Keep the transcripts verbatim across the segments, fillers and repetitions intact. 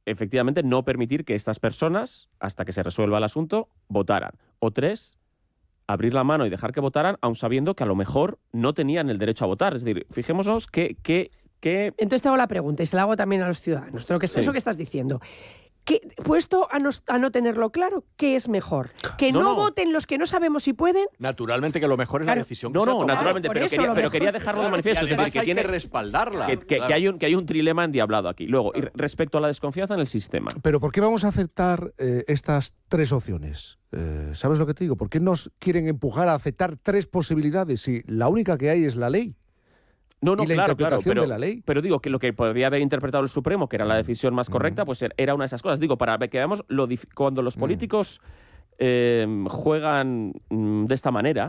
efectivamente, no permitir que estas personas, hasta que se resuelva el asunto, votaran. O tres, abrir la mano y dejar que votaran, aun sabiendo que a lo mejor no tenían el derecho a votar. Es decir, fijémonos que... que, que... Entonces te hago la pregunta y se la hago también a los ciudadanos. Creo que es sí. eso que estás diciendo. ¿Qué, puesto a no, a no tenerlo claro, ¿qué es mejor? ¿Que no, no, no voten los que no sabemos si pueden? Naturalmente que lo mejor es claro. la decisión que No, se no, ha naturalmente, pero quería, pero quería dejarlo claro, de manifiesto. Es decir, que hay tiene que respaldarla. Que, que, claro. que, hay un, que hay un trilema endiablado aquí. Luego, claro. y respecto a la desconfianza en el sistema. Pero ¿por qué vamos a aceptar eh, estas tres opciones? Eh, ¿Sabes lo que te digo? ¿Por qué nos quieren empujar a aceptar tres posibilidades si la única que hay es la ley? No, no, y la claro, interpretación claro, pero, de la ley. Pero digo que lo que podría haber interpretado el Supremo, que era la decisión más correcta, pues era una de esas cosas. Digo, para que veamos lo dif- cuando los políticos eh, juegan mm, de esta manera,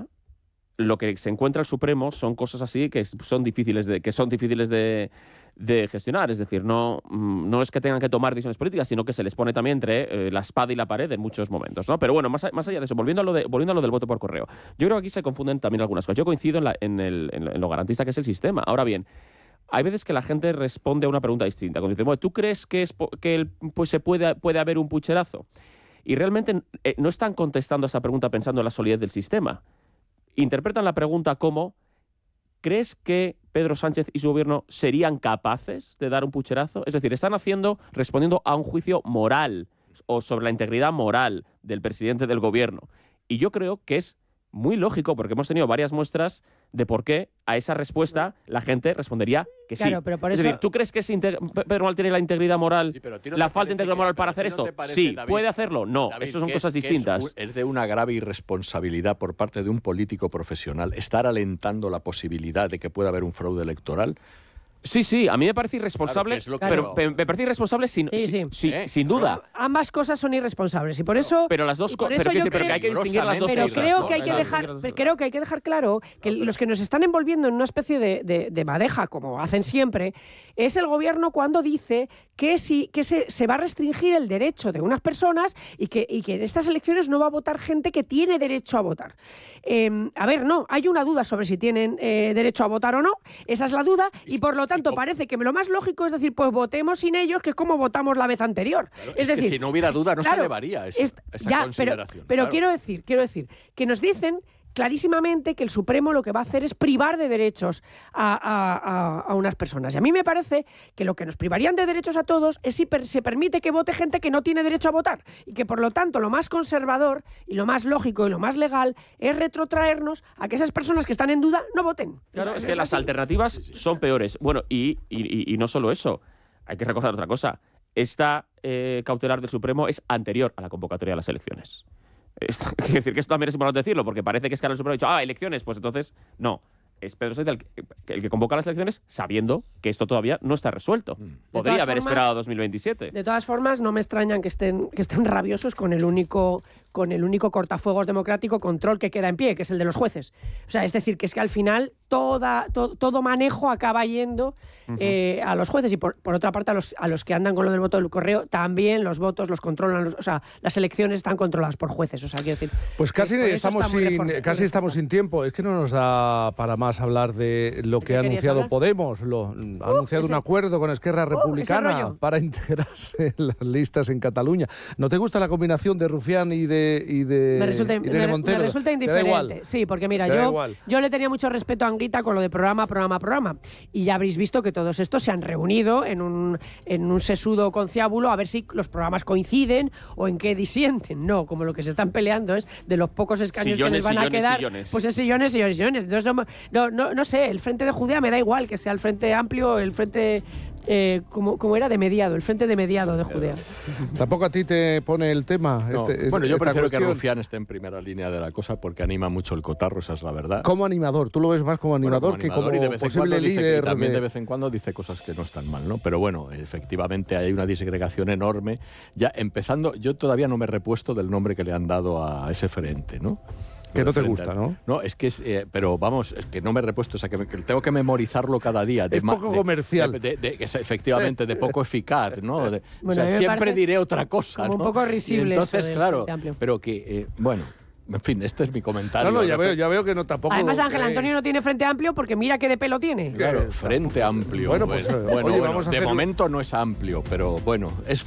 lo que se encuentra el Supremo son cosas así que son difíciles de, que son difíciles de, de gestionar. Es decir, no, no es que tengan que tomar decisiones políticas, sino que se les pone también entre eh, la espada y la pared en muchos momentos, ¿no? Pero bueno, más, más allá de eso, volviendo a, lo de, volviendo a lo del voto por correo, yo creo que aquí se confunden también algunas cosas. Yo coincido en, la, en, el, en lo garantista que es el sistema. Ahora bien, hay veces que la gente responde a una pregunta distinta. Cuando dice, bueno, ¿tú crees que, es, que el, pues se puede, puede haber un pucherazo? Y realmente eh, no están contestando a esa pregunta pensando en la solidez del sistema. Interpretan la pregunta como, ¿crees que Pedro Sánchez y su gobierno serían capaces de dar un pucherazo? Es decir, están haciendo, respondiendo a un juicio moral o sobre la integridad moral del presidente del gobierno. Y yo creo que es muy lógico, porque hemos tenido varias muestras de por qué a esa respuesta la gente respondería que sí. Claro, pero por es eso... decir, ¿tú crees que Pedro Mal tiene la integridad moral, sí, no la falta de integridad moral para hacer no esto? Parece, Sí. David, ¿Puede hacerlo? No. David, Eso son es, cosas distintas. Es, un, es de una grave irresponsabilidad por parte de un político profesional estar alentando la posibilidad de que pueda haber un fraude electoral. Sí, sí, a mí me parece irresponsable, claro, que pero que... me parece irresponsable sin, sí, sí. sin, ¿Eh? sin duda. Pero ambas cosas son irresponsables y por eso... Pero las dos cosas, pero, pero, pero que hay que distinguir las dos pero cosas. Creo ¿no? que hay que dejar, creo que hay que dejar claro que los que nos están envolviendo en una especie de, de, de madeja, como hacen siempre, es el gobierno cuando dice que, si, que se, se va a restringir el derecho de unas personas y que, y que en estas elecciones no va a votar gente que tiene derecho a votar. Eh, a ver, no, hay una duda sobre si tienen eh, derecho a votar o no, esa es la duda, y por lo tanto parece que lo más lógico es decir, pues votemos sin ellos, que es como votamos la vez anterior. Claro, es, es decir, que si no hubiera duda no claro, se elevaría esa, es, esa ya, consideración. Pero, pero claro. quiero decir, quiero decir que nos dicen clarísimamente que el Supremo lo que va a hacer es privar de derechos a, a, a, a unas personas. Y a mí me parece que lo que nos privarían de derechos a todos es si per, se permite que vote gente que no tiene derecho a votar. Y que, por lo tanto, lo más conservador y lo más lógico y lo más legal es retrotraernos a que esas personas que están en duda no voten. Claro, o sea, es que es las así. alternativas sí, sí. son peores. Bueno, y, y, y no solo eso. Hay que recordar otra cosa. Esta eh, cautelar del Supremo es anterior a la convocatoria de las elecciones. Es decir, que esto también es importante decirlo, porque parece que es que ahora el Supremo ha dicho, ah, elecciones, pues entonces, no. Es Pedro Sánchez el que, el que convoca las elecciones sabiendo que esto todavía no está resuelto. Mm. Podría haber formas, esperado a dos mil veintisiete. De todas formas, no me extrañan que estén, que estén rabiosos con el único con el único cortafuegos democrático control que queda en pie, que es el de los jueces. O sea, es decir, que es que al final toda, to, todo manejo acaba yendo uh-huh. eh, a los jueces y por, por otra parte a los, a los que andan con lo del voto del correo, también los votos los controlan, los, o sea, las elecciones están controladas por jueces. O sea, quiero decir... Pues casi, estamos, está sin, reforma, casi estamos sin tiempo. Es que no nos da para más hablar de lo que ha anunciado hablar? Podemos. Lo, uh, ha anunciado ese, un acuerdo con Esquerra Republicana uh, para integrarse en las listas en Cataluña. ¿No te gusta la combinación de Rufián y de y de me resulta, Irene me, Montero? Me resulta indiferente. Sí, porque mira, yo, yo le tenía mucho respeto a Anguita con lo de programa, programa, programa. Y ya habréis visto que todos estos se han reunido en un, en un sesudo conciliábulo a ver si los programas coinciden o en qué disienten. No, como lo que se están peleando es de los pocos escaños sillones, que les van sillones, a quedar. Sillones. Pues es sillones, sillones, sillones. Entonces, no, no, no, no sé, el Frente de Judea me da igual que sea el Frente Amplio, el Frente... Eh, como, como era de mediado, el frente de mediado de Judea. ¿Tampoco a ti te pone el tema? No. Este, bueno, yo prefiero cuestión. que Rufián esté en primera línea de la cosa porque anima mucho el cotarro, esa es la verdad. Como animador, tú lo ves más como animador, bueno, como animador que como posible líder. Dice, y también de... de vez en cuando dice cosas que no están mal, ¿no? Pero bueno, efectivamente hay una disgregación enorme. Ya empezando, yo todavía no me he repuesto del nombre que le han dado a ese frente, ¿no? Que no te gusta, ¿no? No, es que es, eh, pero vamos, es que no me he repuesto, o sea, que, me, que tengo que memorizarlo cada día. De es poco de, comercial. De, de, de, de, efectivamente, de poco eficaz, ¿no? De, bueno, o sea, siempre diré otra cosa, como ¿no? un poco risible. Y entonces, eso claro, pero que, eh, bueno... En fin, este es mi comentario. No, no, ya veo, ya veo que no tampoco... Además, Ángel Antonio no tiene frente amplio porque mira qué de pelo tiene. Claro, frente amplio. Bueno, pues, bueno, oye, bueno, vamos a de hacer... momento no es amplio, pero bueno, es